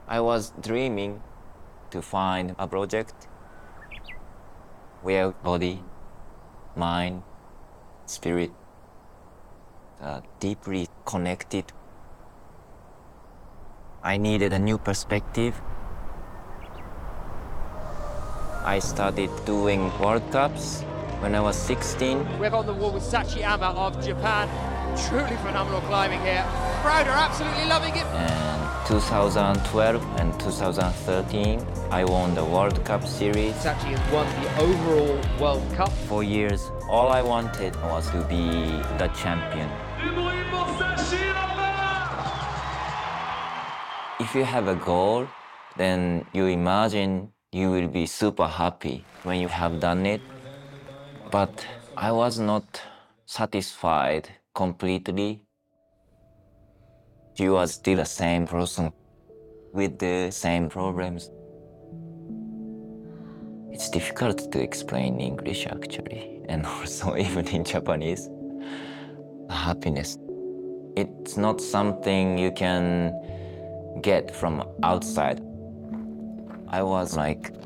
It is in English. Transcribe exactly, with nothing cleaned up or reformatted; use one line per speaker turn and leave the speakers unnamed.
I was dreaming to find a project where body, mind, spirit are deeply connected. I needed a new perspective. I started doing World Cups when I was sixteen.
We're on the wall with Sachiyama of Japan. Truly phenomenal climbing here. Crowd are absolutely loving it.
And two thousand twelve and two thousand thirteen, I won the World Cup series.
Sachi has won the overall World Cup.
For years, all I wanted was to be the champion. If you have a goal, then you imagine you will be super happy when you have done it. But I was not satisfied completely. You are still the same person with the same problems. It's difficult to explain in English actually, and also even in Japanese. Happiness. It's not something you can get from outside. I was like